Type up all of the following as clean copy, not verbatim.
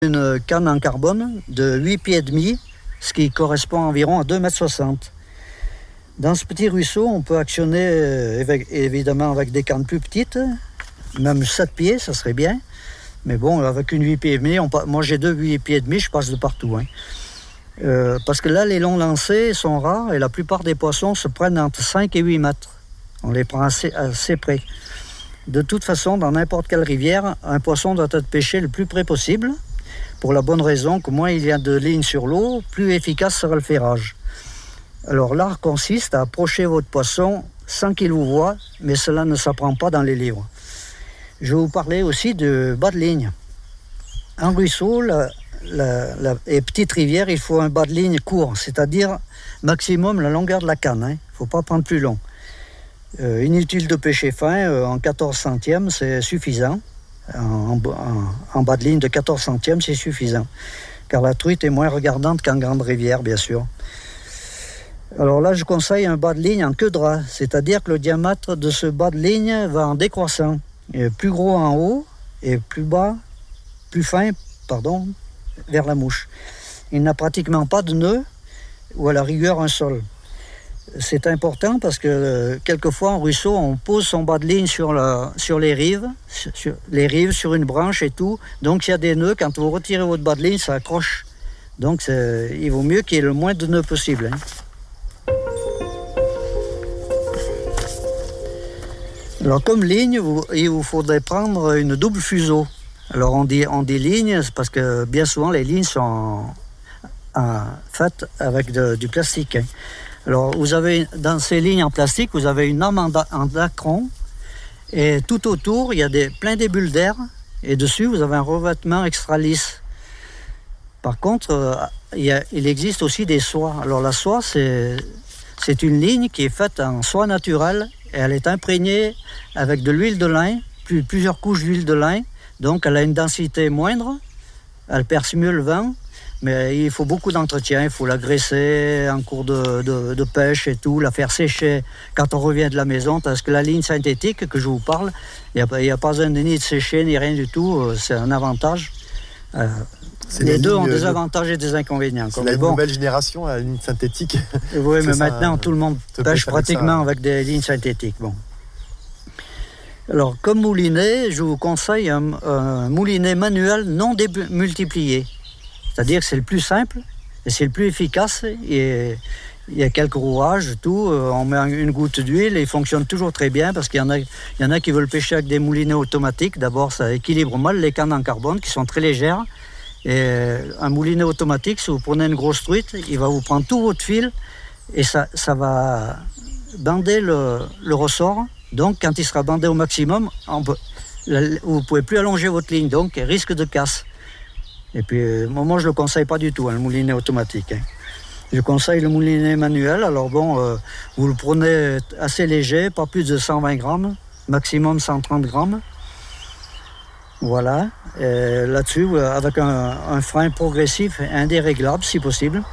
Une canne en carbone de 8 pieds et demi, ce qui correspond environ à 2,60 m. Dans ce petit ruisseau, on peut actionner évidemment avec des cannes plus petites, même 7 pieds, ça serait bien. Mais bon, avec une 8 pieds et demi, moi j'ai 8 pieds et demi, je passe de partout. Parce que là, les longs lancers sont rares et la plupart des poissons se prennent entre 5 et 8 mètres. On les prend assez près. De toute façon, dans n'importe quelle rivière, un poisson doit être pêché le plus près possible, pour la bonne raison que moins il y a de lignes sur l'eau, plus efficace sera le ferrage. Alors l'art consiste à approcher votre poisson sans qu'il vous voie, mais cela ne s'apprend pas dans les livres. Je vais vous parler aussi de bas de ligne. En ruisseau et petite rivière, il faut un bas de ligne court, c'est-à-dire maximum la longueur de la canne. Il ne faut pas prendre plus long. Inutile de pêcher fin, en 14 centièmes, c'est suffisant. En bas de ligne de 14 centièmes, c'est suffisant. Car la truite est moins regardante qu'en grande rivière, bien sûr. Alors là, je conseille un bas de ligne en queue de rat, c'est-à-dire que le diamètre de ce bas de ligne va en décroissant. Plus gros en haut et plus fin, vers la mouche. Il n'a pratiquement pas de nœud ou à la rigueur un sol. C'est important parce que quelquefois en ruisseau, on pose son bas de ligne sur les rives, sur une branche et tout. Donc s'il y a des nœuds, quand vous retirez votre bas de ligne, ça accroche. Donc il vaut mieux qu'il y ait le moins de nœuds possible. Alors comme ligne, il vous faudrait prendre une double fuseau. Alors on dit ligne parce que bien souvent les lignes sont faites avec du plastique. Alors vous avez dans ces lignes en plastique, vous avez une âme en dacron et tout autour il y a plein des bulles d'air et dessus vous avez un revêtement extra lisse. Par contre, il existe aussi des soies. Alors la soie c'est une ligne qui est faite en soie naturelle et elle est imprégnée avec de l'huile de lin, plusieurs couches d'huile de lin, donc elle a une densité moindre, elle perce mieux le vent. Mais il faut beaucoup d'entretien, il faut la graisser en cours de pêche et tout, la faire sécher quand on revient de la maison, parce que la ligne synthétique que je vous parle, il n'y a pas besoin ni de sécher ni rien du tout, c'est un avantage. Les deux ont des avantages et des inconvénients. C'est la nouvelle génération, la ligne synthétique. Oui, mais maintenant tout le monde pêche pratiquement avec des lignes synthétiques. Bon. Alors, comme moulinet, je vous conseille un moulinet manuel non démultiplié. C'est-à-dire que c'est le plus simple et c'est le plus efficace. Et il y a quelques rouages, tout. On met une goutte d'huile et il fonctionne toujours très bien parce qu'il y en a qui veulent pêcher avec des moulinets automatiques. D'abord, ça équilibre mal les cannes en carbone qui sont très légères. Et un moulinet automatique, si vous prenez une grosse truite, il va vous prendre tout votre fil et ça va bander le ressort. Donc, quand il sera bandé au maximum, vous ne pouvez plus allonger votre ligne, donc risque de casse. Et puis, moi, je ne le conseille pas du tout, le moulinet automatique. Je conseille le moulinet manuel. Alors bon, vous le prenez assez léger, pas plus de 120 grammes, maximum 130 grammes. Voilà. Et là-dessus, avec un frein progressif et indéréglable, si possible.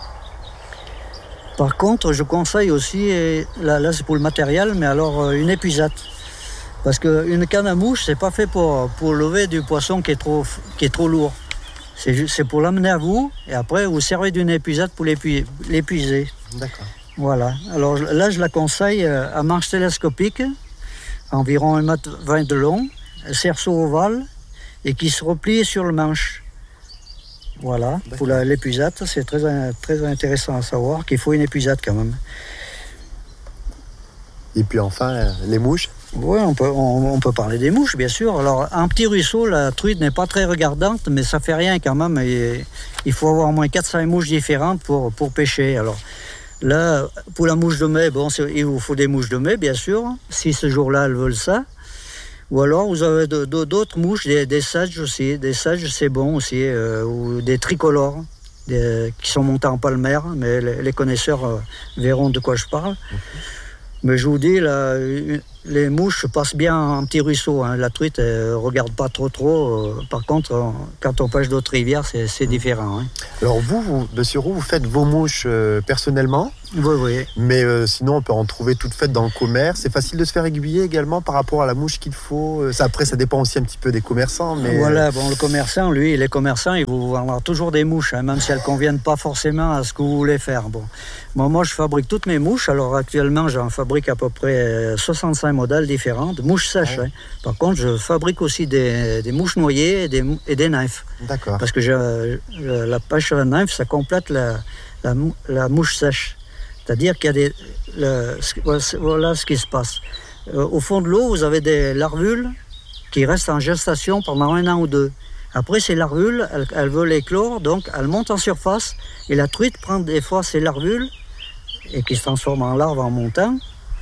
Par contre, je conseille aussi, là c'est pour le matériel, mais alors une épuisette. Parce qu'une canne à mouche, c'est pas fait pour lever du poisson qui est trop lourd. C'est pour l'amener à vous, et après, vous servez d'une épuisette pour l'épuiser. D'accord. Voilà. Alors là, je la conseille à manche télescopique, environ 1,20 m de long, cerceau ovale, et qui se replie sur le manche. Voilà. D'accord. Pour l'épuisette, c'est très, très intéressant à savoir qu'il faut une épuisette quand même. Et puis enfin, les mouches. Oui, on peut parler des mouches, bien sûr. Alors, un petit ruisseau, la truite n'est pas très regardante, mais ça fait rien quand même. Il faut avoir au moins 4-5 mouches différentes pour pêcher. Alors, là, pour la mouche de mai, il vous faut des mouches de mai, bien sûr, si ce jour-là, elles veulent ça. Ou alors, vous avez d'autres mouches, des sages aussi. Des sages, c'est bon aussi. Ou des tricolores, qui sont montés en palmaire, mais les connaisseurs verront de quoi je parle. Mais je vous dis, les mouches passent bien en petit ruisseau. La truite ne regarde pas trop. Par contre, quand on pêche d'autres rivières, c'est différent. Alors vous, monsieur Roux, vous faites vos mouches personnellement Oui, oui. Mais sinon, on peut en trouver toutes faites dans le commerce. C'est facile de se faire aiguiller également par rapport à la mouche qu'il faut. Après, ça dépend aussi un petit peu des commerçants. Mais... Voilà, bon, le commerçant, lui, les commerçants, ils vous vendront toujours des mouches, hein, même si elles ne conviennent pas forcément à ce que vous voulez faire. Bon. Moi, je fabrique toutes mes mouches. Alors, actuellement, j'en fabrique à peu près 65 modèles différents de mouches sèches. Hein. Par contre, je fabrique aussi des mouches noyées et des nymphes. D'accord. Parce que la pêche à la nymphe, ça complète la mouche sèche. C'est-à-dire qu'il y a voilà ce qui se passe. Au fond de l'eau, vous avez des larvules qui restent en gestation pendant 1 an ou 2. Après, ces larvules, elles veulent éclore, donc elles montent en surface. Et la truite prend des fois ces larvules, et qui se transforment en larves en montant,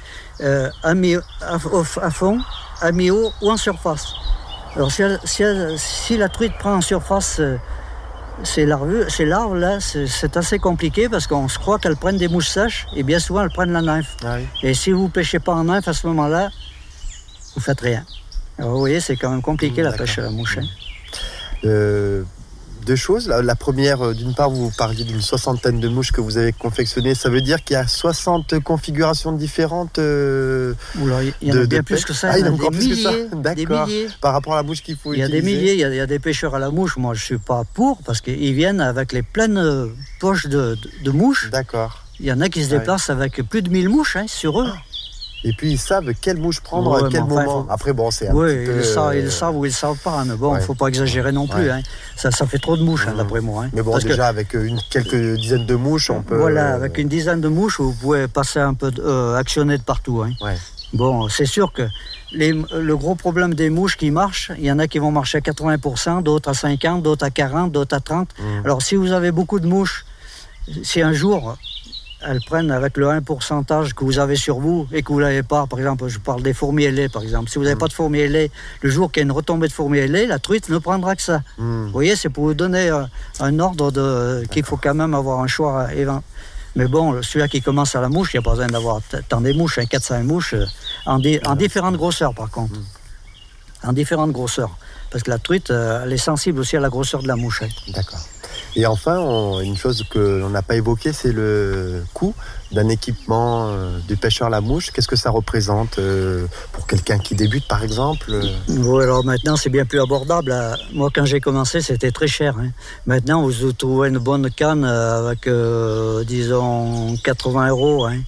à fond, à mi-eau ou en surface. Alors, si la truite prend en surface ces larves-là, c'est assez compliqué parce qu'on se croit qu'elles prennent des mouches sèches et bien souvent elles prennent la nymphe. Ah oui. Et si vous ne pêchez pas en nymphe à ce moment-là, vous ne faites rien. Alors vous voyez, c'est quand même compliqué la pêche à la mouche. Hein. 2 choses. La première, d'une part, vous parliez d'une 60aine de mouches que vous avez confectionnées. Ça veut dire qu'il y a 60 configurations différentes Oula, il y en a bien plus que ça. Il y en a des milliers. D'accord. Par rapport à la mouche qu'il faut utiliser. Il y a des milliers, il y a des pêcheurs à la mouche. Moi, je ne suis pas pour, parce qu'ils viennent avec les pleines poches de mouches. D'accord. Il y en a qui se déplacent avec plus de 1000 mouches sur eux. Et puis ils savent quelle mouche prendre à quel moment. Après, bon, c'est un petit peu... ils le savent ou ils ne le savent pas. Mais bon, il ne faut pas exagérer non plus. Hein. Ça fait trop de mouches, d'après moi. Hein. Mais bon, parce déjà, avec quelques dizaines de mouches, on peut... Voilà, avec une dizaine de mouches, vous pouvez passer un peu, actionner de partout. Hein. Ouais. Bon, c'est sûr que le gros problème des mouches qui marchent, il y en a qui vont marcher à 80%, d'autres à 50%, d'autres à 40%, d'autres à 30%. Alors, si vous avez beaucoup de mouches, si un jour... elles prennent avec le 1% que vous avez sur vous et que vous ne l'avez pas. Par exemple, je parle des fourmis ailées, par exemple. Si vous n'avez pas de fourmis ailées, le jour qu'il y a une retombée de fourmis ailées, la truite ne prendra que ça. Vous voyez, c'est pour vous donner un ordre qu'il faut quand même avoir un choix. Mais bon, celui-là qui commence à la mouche, il n'y a pas besoin d'avoir tant des mouches, 400 mouches, en différentes grosseurs, par contre. En différentes grosseurs. Parce que la truite, elle est sensible aussi à la grosseur de la mouche. D'accord. Et enfin, une chose que l'on n'a pas évoquée, c'est le coût d'un équipement du pêcheur à la mouche. Qu'est-ce que ça représente pour quelqu'un qui débute, par exemple? Oui, alors maintenant, c'est bien plus abordable. Moi, quand j'ai commencé, c'était très cher. Hein. Maintenant, vous trouvez une bonne canne avec, disons, 80 €. Hein.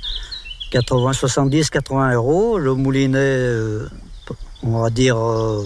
70, 80 €. Le moulinet, on va dire,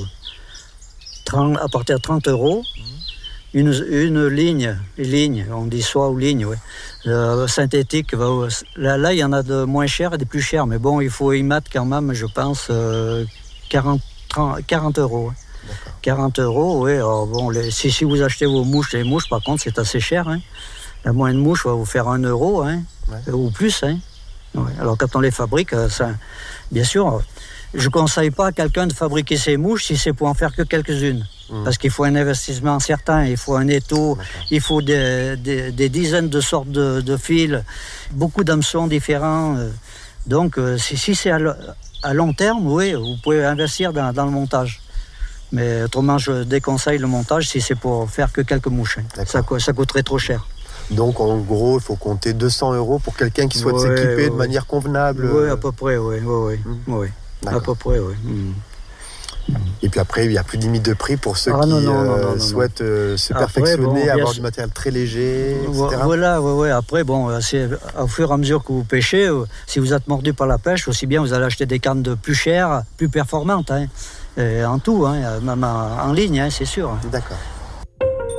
à partir de 30 €. Une ligne, on dit soie ou ligne, ouais. Synthétique. Là, il y en a de moins chers et de plus chers, mais bon, il faut y mettre quand même, je pense, 40 €. Ouais. 40 €, oui. Alors bon, si vous achetez les mouches, par contre, c'est assez cher. Hein. La moyenne mouche va vous faire 1 €, hein, ou plus. Hein. Ouais. Alors quand on les fabrique, bien sûr, je ne conseille pas à quelqu'un de fabriquer ses mouches si c'est pour en faire que quelques-unes. Parce qu'il faut un investissement certain, il faut un étau, il faut des dizaines de sortes de fils, beaucoup d'hameçons différents. Donc, si c'est à long terme, oui, vous pouvez investir dans le montage. Mais autrement, je déconseille le montage si c'est pour faire que quelques mouches. Ça coûterait trop cher. Donc, en gros, il faut compter 200 € pour quelqu'un qui souhaite s'équiper de manière convenable. Oui, à peu près, oui. À peu près, oui. Et puis après, il n'y a plus de limite de prix pour ceux qui souhaitent se perfectionner, avoir du matériel très léger, etc. Voilà, après, bon, c'est au fur et à mesure que vous pêchez, si vous êtes mordu par la pêche, aussi bien vous allez acheter des cannes de plus chères, plus performantes, hein, en tout, hein, même en ligne, hein, c'est sûr. D'accord.